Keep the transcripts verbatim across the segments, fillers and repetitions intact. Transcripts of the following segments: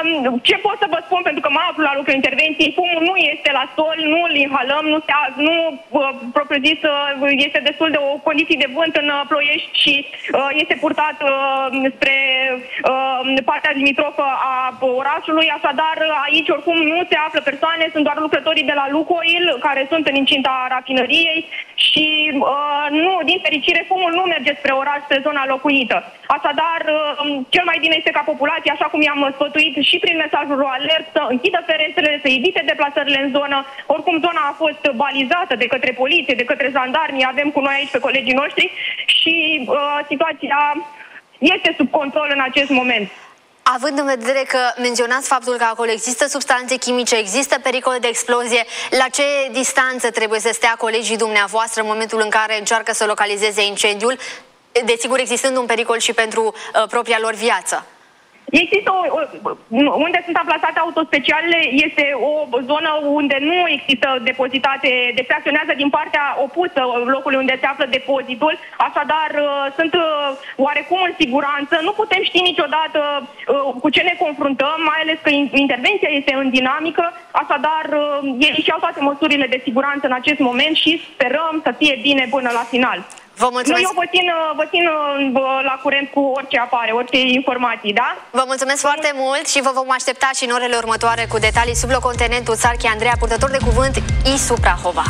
ce pot să vă spun, pentru că mă aflu la locul intervenției, fumul nu este la sol, nu îl inhalăm, nu, se, nu propriu zis, este destul de o condiții de vânt în Ploiești și este purtat spre partea limitrofă a orașului, așadar aici oricum nu se află persoane, sunt doar lucrătorii de la Lukoil care sunt în incinta rafinăriei și nu, din fericire, fumul nu merge spre oraș, spre zona locuită. Așadar, cel mai bine este ca populația, așa cum i-am sfătuit și prin mesajul alert, să închidă ferestrele, să evite deplasările în zonă. Oricum, zona a fost balizată de către poliție, de către jandarmi, avem cu noi aici pe colegii noștri și uh, situația este sub control în acest moment. Având în vedere că menționați faptul că acolo există substanțe chimice, există pericol de explozie, la ce distanță trebuie să stea colegii dumneavoastră în momentul în care încearcă să localizeze incendiul, desigur existând un pericol și pentru uh, propria lor viață? Există o, o, unde sunt amplasate autospecialele, este o zonă unde nu există depozitate, deci se acționează din partea opusă locului unde se află depozitul, așadar sunt oarecum în siguranță. Nu putem ști niciodată cu ce ne confruntăm, mai ales că intervenția este în dinamică, așadar ei și-au toate măsurile de siguranță în acest moment și sperăm să fie bine până la final. Vă mulțumesc. Nu, eu vă țin, vă țin la curent cu orice apare, orice informații, da? Vă mulțumesc vă foarte mult. mult și vă vom aștepta și în orele următoare cu detalii sub locotenentul Sarchi Andreea, purtător de cuvânt I S U Prahova.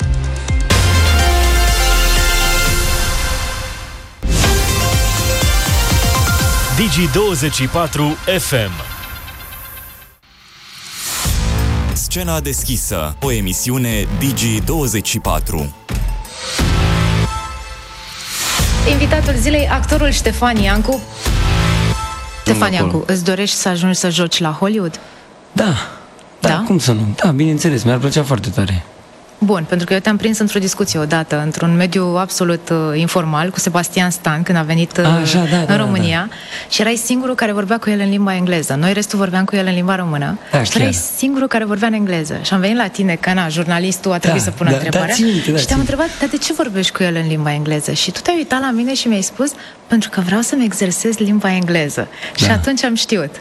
Digi douăzeci și patru F M. Scena deschisă, o emisiune Digi douăzeci și patru. Invitatul zilei, actorul Ștefan Iancu. Ștefan Iancu, îți dorești să ajungi să joci la Hollywood? Da, da, da, cum să nu? Da, bineînțeles, mi-ar plăcea foarte tare. Bun, pentru că eu te-am prins într-o discuție odată, într-un mediu absolut uh, informal, cu Sebastian Stan, când a venit uh, Așa, da, în da, România, da. Și erai singurul care vorbea cu el în limba engleză. Noi restul vorbeam cu el în limba română. Da, și tu erai singurul care vorbea în engleză. Și am venit la tine, că na, jurnalistul a trebuit da, să pună da, întrebarea. Da, ține, da, și te-am întrebat, dar de ce vorbești cu el în limba engleză? Și tu te-ai uitat la mine și mi-ai spus, pentru că vreau să-mi exersez limba engleză. Da. Și atunci am știut.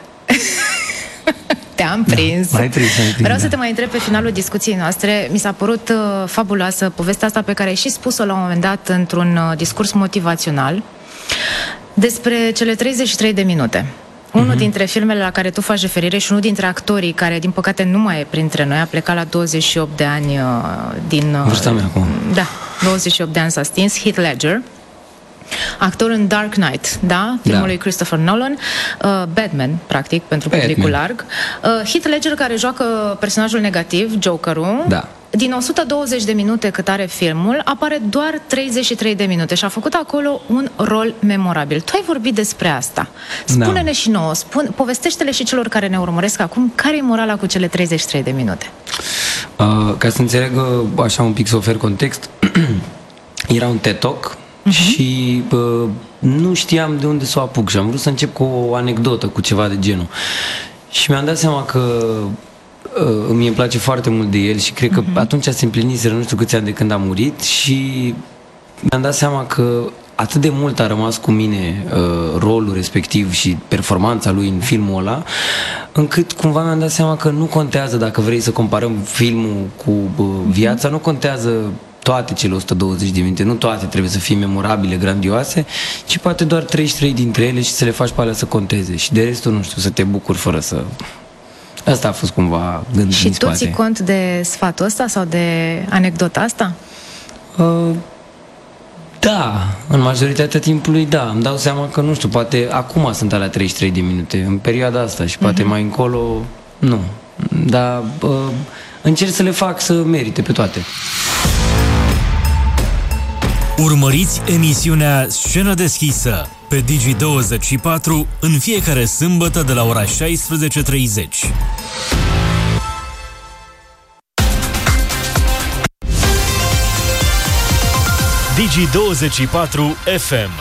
Te-am prins. Da, mai prins, mai prins. Vreau da. să te mai întreb pe finalul discuției noastre. Mi s-a părut uh, fabuloasă povestea asta pe care ai și spus-o la un moment dat într-un uh, discurs motivațional despre cele treizeci și trei de minute. Uh-huh. Unul dintre filmele la care tu faci referire și unul dintre actorii care, din păcate, nu mai e printre noi, a plecat la douăzeci și opt de ani uh, din... Uh, Vârsta mea acum. Da, douăzeci și opt de ani s-a stins, Heath Ledger. Actor în Dark Knight, da? Filmul da. lui Christopher Nolan, uh, Batman, practic, pentru Batman. publicul larg. Uh, Heath Ledger, care joacă personajul negativ, Jokerul, da. din o sută douăzeci de minute cât are filmul, apare doar treizeci și trei de minute și a făcut acolo un rol memorabil. Tu ai vorbit despre asta. Spune-ne da. și nouă, spune, povestește-le și celor care ne urmăresc acum, care e morala cu cele treizeci și trei de minute? Uh, ca să înțeleagă așa un pic, să ofer context, era un TED Talk și uh, nu știam de unde să o apuc și am vrut să încep cu o anecdotă, cu ceva de genul. Și mi-am dat seama că uh, îmi place foarte mult de el și cred că uh-huh. atunci se împliniseră nu știu câți ani de când a murit și mi-am dat seama că atât de mult a rămas cu mine uh, rolul respectiv și performanța lui în filmul ăla, încât cumva mi-am dat seama că nu contează dacă vrei să comparăm filmul cu uh, viața, uh-huh. nu contează toate cele o sută douăzeci de minute, nu toate trebuie să fie memorabile, grandioase, ci poate doar treizeci și trei dintre ele și să le faci pe alea să conteze și de restul, nu știu, să te bucuri fără să... Asta a fost cumva gândul și din spate. Și tu ții cont de sfatul ăsta sau de anecdota asta? Uh, da, în majoritatea timpului da, îmi dau seama că, nu știu, poate acum sunt alea treizeci și trei de minute, în perioada asta și poate uh-huh. mai încolo, nu, dar uh, încerc să le fac să merite pe toate. Urmăriți emisiunea Scenă deschisă pe Digi douăzeci și patru în fiecare sâmbătă de la ora șaisprezece treizeci. Digi douăzeci și patru F M.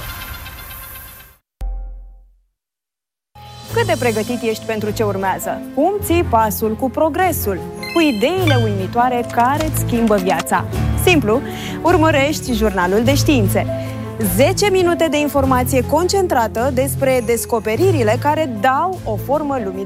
Cât de pregătit ești pentru ce urmează? Cum ții pasul cu progresul? Cu ideile uimitoare care îți schimbă viața? Simplu, urmărești Jurnalul de Științe. zece minute de informație concentrată despre descoperirile care dau o formă lumii.